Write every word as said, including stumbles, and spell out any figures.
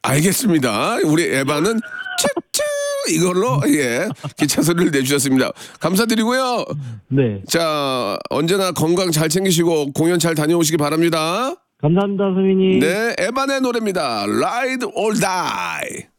알겠습니다. 우리 에바는 츄츄 이걸로 예 기차 소리를 내주셨습니다. 감사드리고요. 네. 자 언제나 건강 잘 챙기시고 공연 잘 다녀오시기 바랍니다. 감사합니다, 선배님. 네, 에반의 노래입니다. Ride or Die.